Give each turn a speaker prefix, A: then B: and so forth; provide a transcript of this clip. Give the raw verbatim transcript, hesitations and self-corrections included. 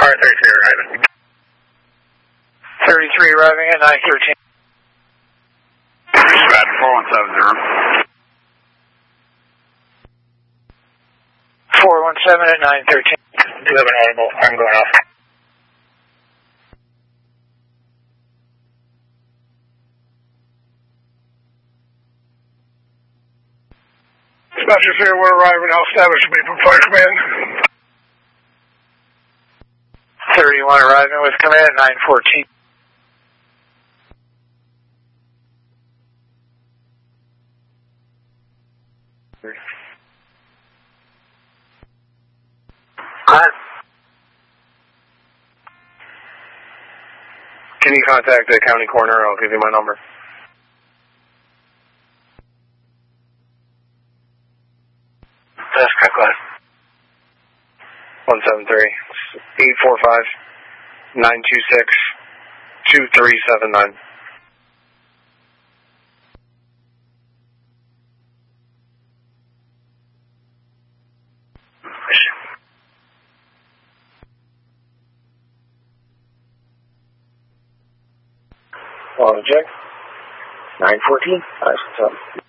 A: Car thirty-three arriving.
B: thirty-three arriving at nine thirteen.
A: Dispatch four one seven zero.
B: four one seven at nine thirteen.
A: Do have an audible. I'm going off. Dispatcher three one arriving. I'll establish a beat from fire command.
B: thirty-one arriving with command at nine fourteen.
A: Can you contact the county coroner? I'll give you my number.
B: That's correct, go ahead.
A: one seven three, eight four five, nine two six, two three seven nine.
C: Auto check. nine fourteen. Nice, what's up?